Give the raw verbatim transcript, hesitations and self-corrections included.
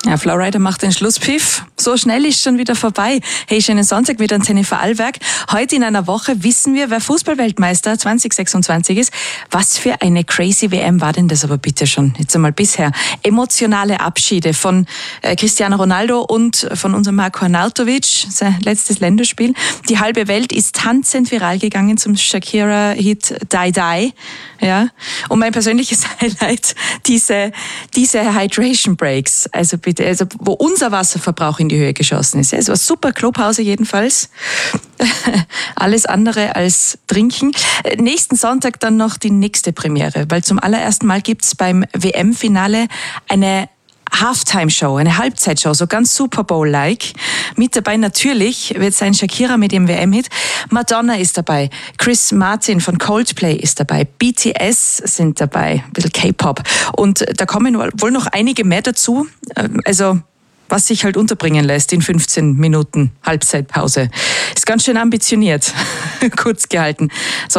Ja, Flowrider macht den Schlusspfiff. So schnell ist schon wieder vorbei. Hey, schönen Sonntag mit Antenne Vorarlberg. Heute in einer Woche wissen wir, wer Fußballweltmeister zwanzig sechsundzwanzig ist. Was für eine crazy W M war denn das aber bitte schon? Jetzt einmal bisher. Emotionale Abschiede von äh, Cristiano Ronaldo und von unserem Marko Arnautovic, sein letztes Länderspiel. Die halbe Welt ist tanzend viral gegangen zum Shakira-Hit Die Die. Ja. Und mein persönliches Highlight, diese, diese Hydration Breaks. Also bitte, also wo unser Wasserverbrauch in die Höhe geschossen ist. Es war super Klopause jedenfalls. Alles andere als trinken. Nächsten Sonntag dann noch die nächste Premiere, weil zum allerersten Mal gibt's beim W M-Finale eine Halftime-Show, eine Halbzeitshow, so ganz Super Bowl-like. Mit dabei natürlich wird sein Shakira mit ihrem W M-Hit. Madonna ist dabei, Chris Martin von Coldplay ist dabei, B T S sind dabei, ein bisschen K-Pop. Und da kommen wohl noch einige mehr dazu. Also was sich halt unterbringen lässt in fünfzehn Minuten Halbzeitpause. Ist ganz schön ambitioniert, kurz gehalten. So.